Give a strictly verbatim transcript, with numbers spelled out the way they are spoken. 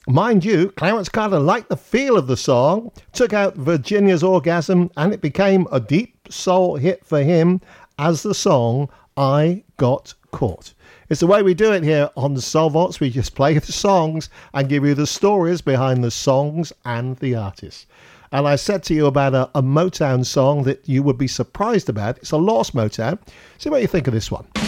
Mind you, Clarence Carter liked the feel of the song, took out Virginia's orgasm, and it became a deep soul hit for him as the song I Got Caught. It's the way we do it here on the Soulvox. We just play the songs and give you the stories behind the songs and the artists. And I said to you about a, a Motown song that you would be surprised about. It's a lost Motown. See what you think of this one.